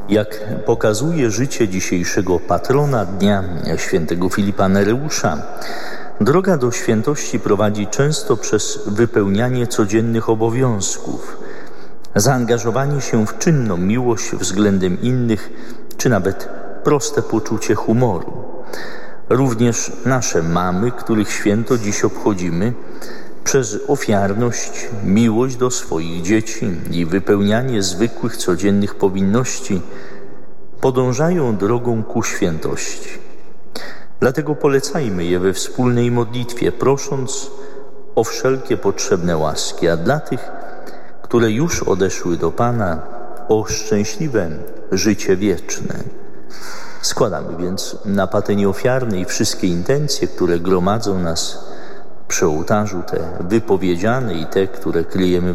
Jak pokazuje życie dzisiejszego patrona dnia, świętego Filipa Nereusza, droga do świętości prowadzi często przez wypełnianie codziennych obowiązków, zaangażowanie się w czynną miłość względem innych, czy nawet proste poczucie humoru. Również nasze mamy, których święto dziś obchodzimy, przez ofiarność, miłość do swoich dzieci i wypełnianie zwykłych, codziennych powinności podążają drogą ku świętości. Dlatego polecajmy je we wspólnej modlitwie, prosząc o wszelkie potrzebne łaski, a dla tych, które już odeszły do Pana, o szczęśliwe życie wieczne. Składamy więc na patynie ofiarnej wszystkie intencje, które gromadzą nas przy ołtarzu, te wypowiedziane i te, które kryjemy